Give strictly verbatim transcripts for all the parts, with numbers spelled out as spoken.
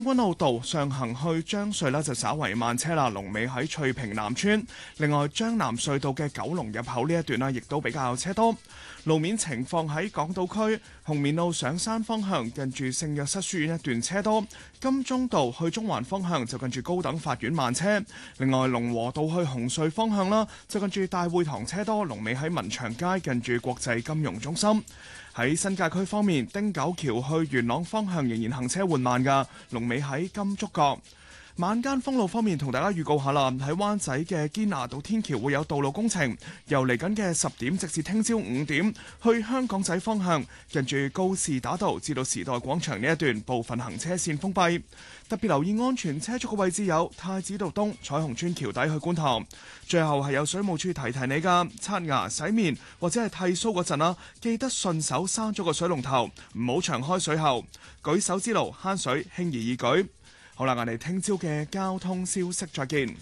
將軍澳道上行去將隧呢就稍為慢車啦，龍尾喺翠屏南村。另外將南隧道嘅九龍入口呢一段呢亦都比較車多。路面情況喺港島區紅棉路上山方向近住聖約瑟書院一段車多，金鐘道去中環方向就近住高等法院慢車。另外龍和道去紅隧方向啦，就近住大會堂車多，龍尾喺文祥街近住國際金融中心。喺新界區方面，汀九橋去元朗方向仍然行車緩慢㗎，龍尾喺金竹角。晚間封路方面，同大家預告下啦，喺灣仔嘅堅拿道天橋會有道路工程，由嚟緊嘅十點直至聽朝五點，去香港仔方向，近住告士打道至到時代廣場呢一段部分行車線封閉。特別留意安全車速嘅位置有太子道東彩虹村橋底去觀塘。最後係有水務處提提你㗎，刷牙洗面或者係剃鬚嗰陣啦，記得順手閂咗個水龍頭，唔好長開水喉，舉手之勞慳水輕而易舉。好啦，我哋聽朝嘅交通消息再見。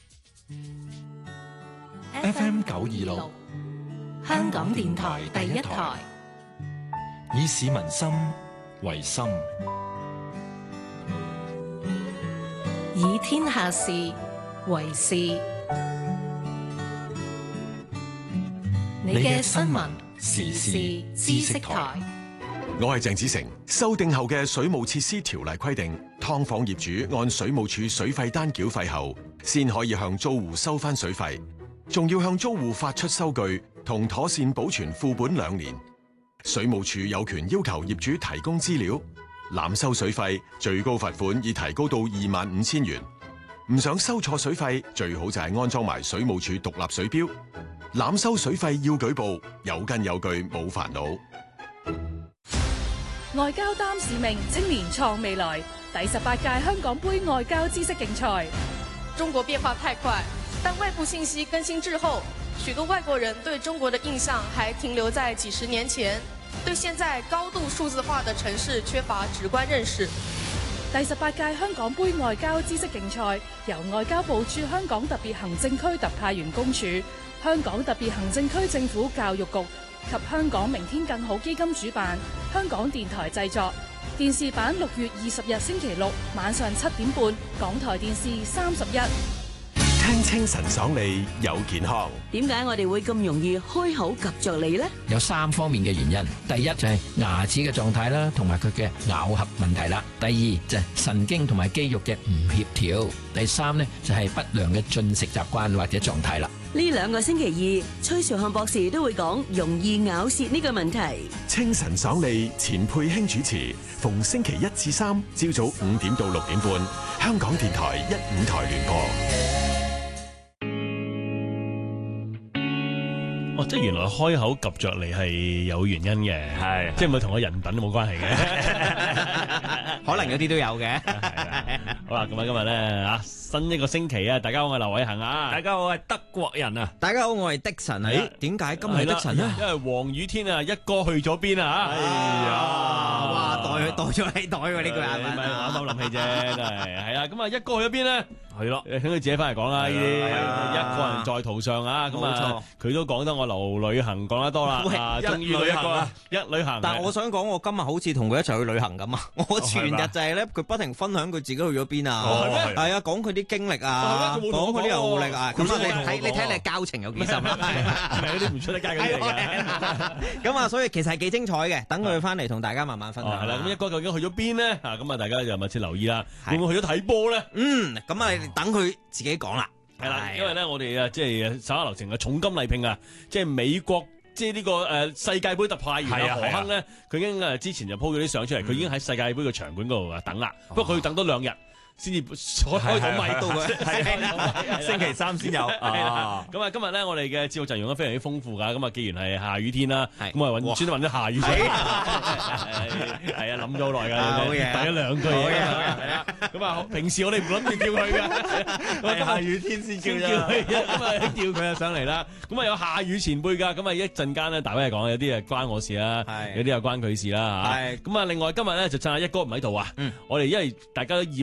F M 九二六，香港電台第一台，以市民心為心， 以天下事為事。你嘅新聞時事知識台。 我係鄭子誠。修訂後嘅水務設施條例規定，劏房業主按水務署水費單繳費後，先可以向租戶收翻水費，仲要向租戶發出收據同妥善保存副本兩年。水務署有權要求業主提供資料，濫收水費最高罰款已提高到二萬五千元。唔想收錯水費，最好就係安裝埋水務署獨立水錶。濫收水費要舉報，有根有據冇煩惱。 外交擔使命，青年創未來。第十八屆香港杯外交知識競賽。 中國變化太快，但外部信息更新滯後，許多外國人對中國的印象還停留在幾十年前，對現在高度數字化的城市缺乏直觀認識。 第十八屆香港杯外交知識競賽由外交部駐香港特別行政區特派員公署、香港特別行政區政府教育局及香港明天更好基金主辦，香港電台製作。電視版六月二十日星期六晚上七點半，港台電視三十一。 聽清晨爽利有健康。 點解我哋會咁容易開口及着脷呢？ 有三方面嘅原因。第一就係牙齒嘅狀態啦，同埋佢嘅咬合問題啦。第二就係神經同埋肌肉嘅唔協調。第三呢就係不良嘅進食習慣或者狀態啦。 呢兩個星期二，崔兆漢博士都會講容易咬舌呢個問題。 清晨爽利，錢佩興主持，逢星期一至三朝早五點到六點半，香港電台一五台聯播。 哦，即係原來開口及着嚟係有原因嘅，係即係唔係同個人品都冇關係嘅， 可能有啲都有嘅。 好啦，咁啊今日咧啊新一個星期啊，大家好，我係劉偉恒啊， 大家好，我係德國人啊，大家好，我係的神啊。點解今日係的神咧？ 因為黃宇天啊，一哥去咗邊啊？哎呀， 哇，袋袋咗你袋喎呢句係咪？ 唔係我諗諗氣啫，真係係啊。咁啊，一哥去咗邊咧？係咯，等佢自己翻嚟講啦。呢啲一個人在途上啊，咁啊，佢都講得我劉旅行講得多啦。啊，終於旅行啊，一旅行。 但係我想講，我今日好似同佢一齊去旅行咁啊！我全日就係咧，佢不停分享佢自己去咗邊啊。係啊，講佢啲經歷啊，講佢啲遊歷啊。咁啊，你睇你睇你交情有幾深啦？ 係嗰啲唔出得街嗰啲嚟嘅。 咁啊，所以其實係幾精彩嘅。等佢翻嚟同大家慢慢分享。 係啦，咁一哥究竟去咗邊咧？啊，咁啊，大家就密切留意啦。會唔會去咗睇波咧？ 嗯，咁啊。等佢自己講啦， 係啦，因為咧我哋啊，即係稍後流程嘅重金禮聘啊，即係美國即係呢個誒世界盃特派員啊何亨咧，佢已經誒之前就 po 咗啲相出嚟，佢已經喺世界盃嘅場館嗰度啊等啦，不過佢要等多兩日。先至開到咪到嘅，係星期三先有。 咁啊，今日咧我哋嘅節目陣容都非常之豐富㗎。咁啊，既然係下雨天啦，咁啊揾專揾咗下雨天，係啊，諗咗好耐㗎，等咗兩句嘢。係啊，咁啊，平時我哋唔諗住叫佢嘅，係下雨天先叫佢，咁啊叫佢啊上嚟啦。咁啊有下雨前輩㗎，咁啊一陣間咧大家嚟講，有啲係關我事啦，有啲又關佢事啦嚇。咁啊，另外今日咧就趁阿一哥唔喺度啊，我哋因為大家都厭倦咗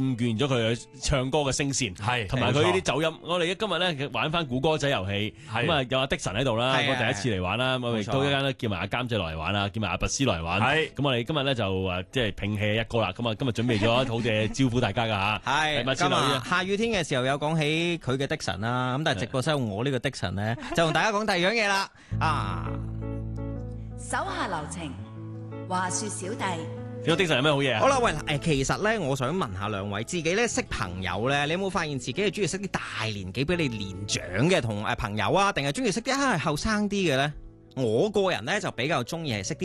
咗佢嘅唱歌嘅聲線， 係同埋佢呢啲走音。我哋今日咧玩翻估歌仔遊戲，咁啊有阿的神喺度啦，我第一次嚟玩啦，我哋都一間咧叫埋阿監製落嚟玩啦，叫埋阿拔斯落嚟玩。係咁，我哋今日咧就誒即係摒棄一哥啦。咁啊，今日準備咗好嘅招呼大家㗎嚇。 係今日下雨天嘅時候有講起佢嘅的神啦，咁但係直播室我呢個的神咧就同大家講第二樣嘢啦。啊， 手下留情，話說小弟。 呢個的神有咩好嘢啊？ 好啦，喂，誒，其實咧，我想問下兩位，自己咧識朋友咧，你有冇發現自己係中意識啲大年紀比你年長嘅同誒朋友啊，定係中意識啲啊後生啲嘅咧？我個人咧就比較中意係識啲